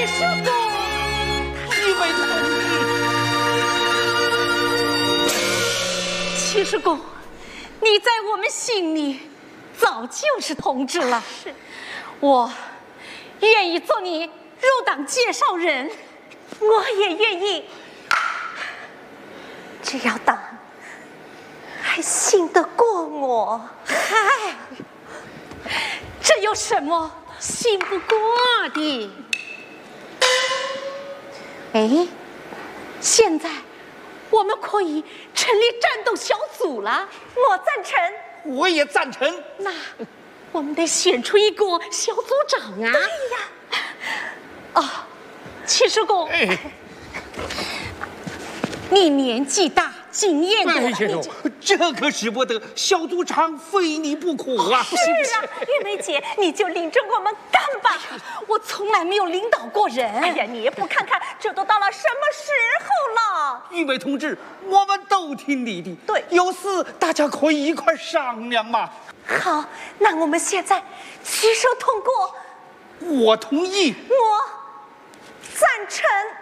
师公， 玉梅同志， 七师公，你在我们心里早就是同志了。 是， 我愿意做你入党介绍人。 我也愿意，只要党还信得过我。 嗨，这有什么信不过的？哎，现在我们可以成立战斗小组了。 我赞成。 我也赞成。 那我们得选出一个小组长啊。 对呀。 哦，七师公， 哎， 你年纪大，经验多了， 先生，这可使不得，小组长非你不可啊！ 是啊，玉梅姐，你就领着我们干吧。 我从来没有领导过人。 哎呀，你也不看看，这都到了什么时候了？ 玉梅同志，我们都听你的。 对， 有事大家可以一块商量嘛。 好，那我们现在举手通过。 我同意。 我赞成。